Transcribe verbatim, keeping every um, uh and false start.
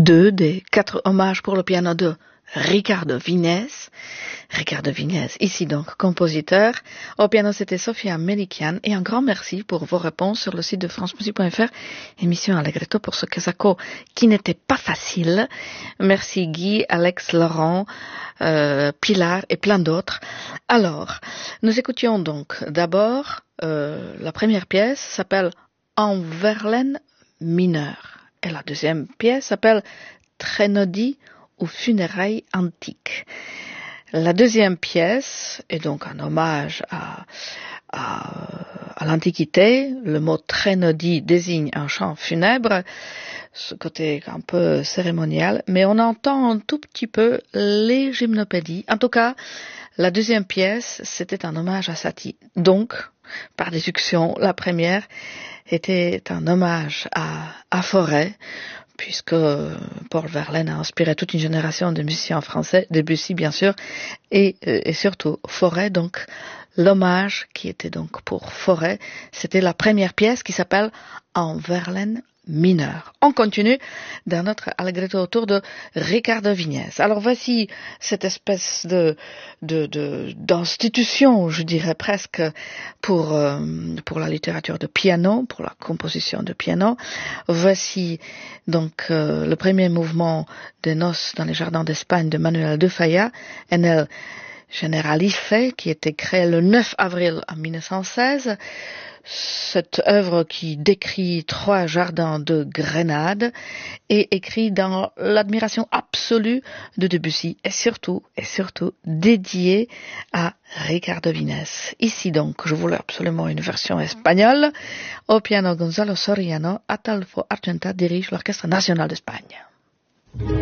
deux des quatre hommages pour le piano de Ricardo Vinez. Ricardo Vinez, ici donc compositeur. Au piano, c'était Sofia Melikian. Et un grand merci pour vos réponses sur le site de france musique point f r. Émission Allegretto pour ce Kazako qui n'était pas facile. Merci Guy, Alex, Laurent, euh, Pilar et plein d'autres. Alors, nous écoutions donc d'abord euh, la première pièce s'appelle En Verlaine mineur. Et la deuxième pièce s'appelle Trénodie ou funérailles antiques. La deuxième pièce est donc un hommage à, à, à l'Antiquité. Le mot Trénodie désigne un chant funèbre, ce côté un peu cérémonial, mais on entend un tout petit peu les gymnopédies. En tout cas, la deuxième pièce, c'était un hommage à Satie. Donc, par déduction, la première était un hommage à, à Fauré, puisque Paul Verlaine a inspiré toute une génération de musiciens français, Debussy bien sûr, et, et surtout Fauré. Donc l'hommage qui était donc pour Fauré, c'était la première pièce qui s'appelle En Verlaine mineur. On continue dans notre Allegretto autour de Ricardo Vinez. Alors voici cette espèce de, de, de d'institution, je dirais presque, pour, euh, pour la littérature de piano, pour la composition de piano. Voici donc euh, le premier mouvement des Noces dans les jardins d'Espagne de Manuel de Falla, en el Generalife, qui était créé le neuf avril mille neuf cent seize. Cette œuvre qui décrit trois jardins de Grenade est écrite dans l'admiration absolue de Debussy et surtout, et surtout dédiée à Ricardo Vinez. Ici donc, je voulais absolument une version espagnole. Au piano Gonzalo Soriano, Ataulfo Argenta dirige l'Orchestre national d'Espagne.